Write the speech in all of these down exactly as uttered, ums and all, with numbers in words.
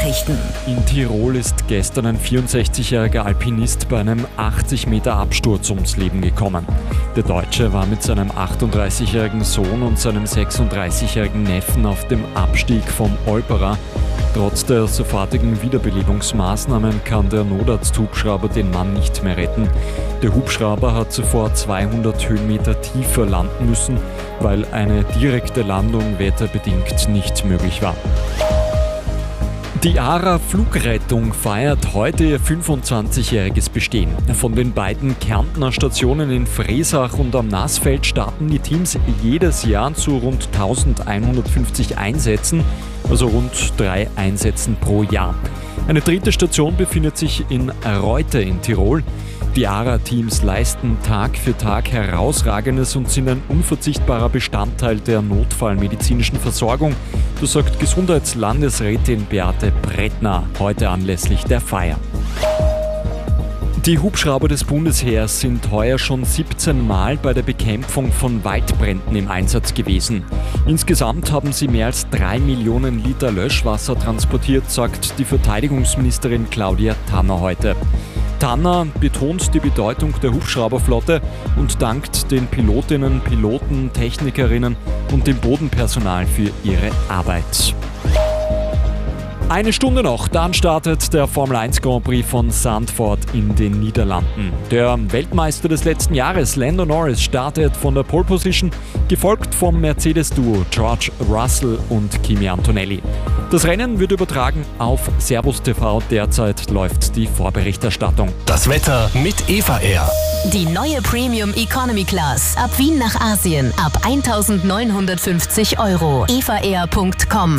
Nachrichten. In Tirol ist gestern ein vierundsechzigjähriger Alpinist bei einem achtzig Meter Absturz ums Leben gekommen. Der Deutsche war mit seinem achtunddreißigjährigen Sohn und seinem sechsunddreißigjährigen Neffen auf dem Abstieg vom Olperer. Trotz der sofortigen Wiederbelebungsmaßnahmen kann der Notarzt-Hubschrauber den Mann nicht mehr retten. Der Hubschrauber hat zuvor zweihundert Höhenmeter tiefer landen müssen, weil eine direkte Landung wetterbedingt nicht möglich war. Die ARA Flugrettung feiert heute ihr fünfundzwanzigjähriges Bestehen. Von den beiden Kärntner Stationen in Fresach und am Nassfeld starten die Teams jedes Jahr zu rund eintausendeinhundertfünfzig Einsätzen, also rund drei Einsätzen pro Jahr. Eine dritte Station befindet sich in Reute in Tirol. Die ARA-Teams leisten Tag für Tag Herausragendes und sind ein unverzichtbarer Bestandteil der notfallmedizinischen Versorgung, das sagt Gesundheitslandesrätin Beate Brettner heute anlässlich der Feier. Die Hubschrauber des Bundesheers sind heuer schon siebzehn Mal bei der Bekämpfung von Waldbränden im Einsatz gewesen. Insgesamt haben sie mehr als drei Millionen Liter Löschwasser transportiert, sagt die Verteidigungsministerin Claudia Tanner heute. Tanner betont die Bedeutung der Hubschrauberflotte und dankt den Pilotinnen, Piloten, Technikerinnen und dem Bodenpersonal für ihre Arbeit. Eine Stunde noch, dann startet der Formel eins Grand Prix von Zandvoort in den Niederlanden. Der Weltmeister des letzten Jahres, Lando Norris, startet von der Pole Position, gefolgt vom Mercedes-Duo George Russell und Kimi Antonelli. Das Rennen wird übertragen auf Servus T V, derzeit läuft die Vorberichterstattung. Das Wetter mit Eva Air. Die neue Premium Economy Class. Ab Wien nach Asien. Ab eintausendneunhundertfünfzig Euro. eva air punkt com.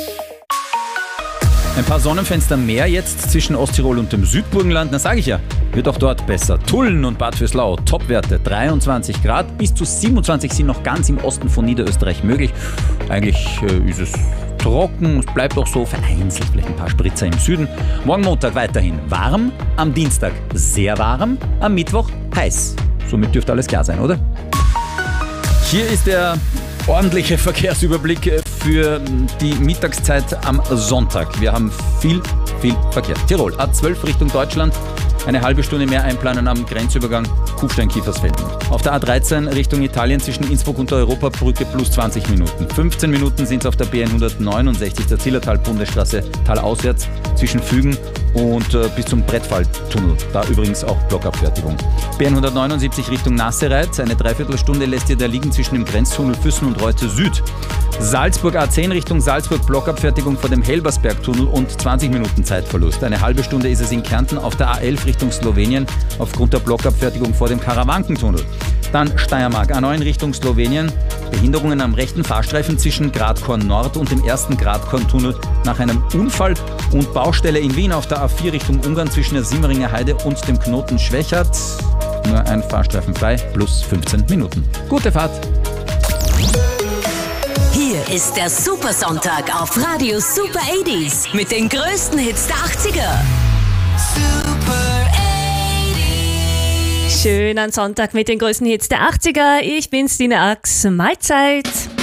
Ein paar Sonnenfenster mehr jetzt zwischen Osttirol und dem Südburgenland. Na sage ich ja, wird auch dort besser. Tulln und Bad Vöslau, Topwerte, dreiundzwanzig Grad. Bis zu siebenundzwanzig sind noch ganz im Osten von Niederösterreich möglich. Eigentlich äh, ist es trocken, es bleibt auch so, vereinzelt vielleicht ein paar Spritzer im Süden. Morgen Montag weiterhin warm, am Dienstag sehr warm, am Mittwoch heiß. Somit dürfte alles klar sein, oder? Hier ist der ordentliche Verkehrsüberblick für die Mittagszeit am Sonntag. Wir haben viel, viel Verkehr. Tirol, A zwölf Richtung Deutschland. Eine halbe Stunde mehr einplanen am Grenzübergang Kufstein-Kiefersfelden. Auf der A dreizehn Richtung Italien zwischen Innsbruck und der Europabrücke plus zwanzig Minuten. fünfzehn Minuten sind es auf der B hundertneunundsechzig, der Zillertal-Bundesstraße talauswärts zwischen Fügen und äh, bis zum Brettfalltunnel. Da übrigens auch Blockabfertigung. B hundertneunundsiebzig Richtung Nassereit. Eine Dreiviertelstunde lässt ihr da liegen zwischen dem Grenztunnel Füssen und Reute Süd. Salzburg A zehn Richtung Salzburg, Blockabfertigung vor dem Helbersbergtunnel und zwanzig Minuten Zeitverlust. Eine halbe Stunde ist es in Kärnten auf der A elf Richtung Slowenien aufgrund der Blockabfertigung vor dem Karawankentunnel. Dann Steiermark A neun Richtung Slowenien. Behinderungen am rechten Fahrstreifen zwischen Gradkorn Nord und dem ersten Gradkorn-Tunnel nach einem Unfall und Baustelle in Wien auf der A vier Richtung Ungarn zwischen der Simmeringer Heide und dem Knoten Schwächert. Nur ein Fahrstreifen frei, plus fünfzehn Minuten. Gute Fahrt! Hier ist der Supersonntag auf Radio Super achtziger mit den größten Hits der achtziger. Super achtziger. Schönen Sonntag mit den größten Hits der achtziger. Ich bin Stine Ax. Mahlzeit.